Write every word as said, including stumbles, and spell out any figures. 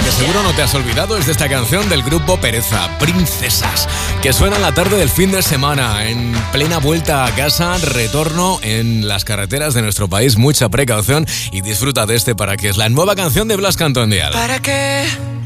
que seguro no te has olvidado es de esta canción del grupo Pereza, Princesas, que suena en la tarde del fin de semana, en plena vuelta a casa, retorno en las carreteras de nuestro país. Mucha precaución y disfruta de este Para Qué. Es la nueva canción de Blas Cantó en Dial. ¿Para qué